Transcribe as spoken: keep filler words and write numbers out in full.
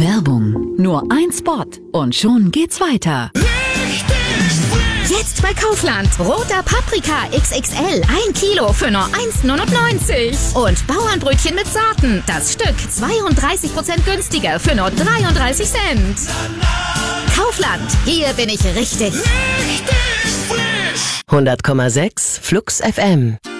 Werbung. Nur ein Spot und schon geht's weiter. Jetzt bei Kaufland. Roter Paprika X X L. Ein Kilo für nur eins neunundneunzig. Und Bauernbrötchen mit Sorten. Das Stück zweiunddreißig Prozent günstiger für nur dreiunddreißig Cent. Kaufland. Hier bin ich richtig. hundert Komma sechs Flux F M.